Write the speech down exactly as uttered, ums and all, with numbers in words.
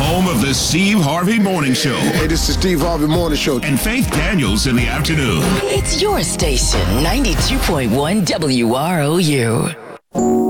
home of the Steve Harvey Morning Show. Hey, this is Steve Harvey Morning Show. And Faith Daniels in the afternoon. It's your station, ninety-two point one W R O U.